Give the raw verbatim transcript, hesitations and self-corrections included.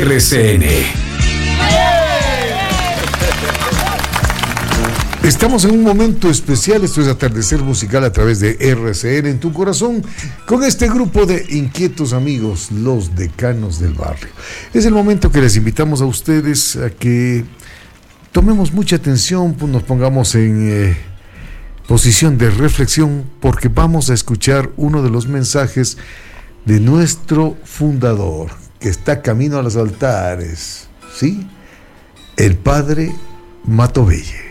R C N. Estamos en un momento especial, esto es Atardecer Musical a través de R C N en tu corazón, con este grupo de inquietos amigos, los Decanos del Barrio. Es el momento que les invitamos a ustedes a que tomemos mucha atención, pues nos pongamos en eh, posición de reflexión, porque vamos a escuchar uno de los mensajes de nuestro fundador, que está camino a los altares, ¿sí? El padre Matovelle.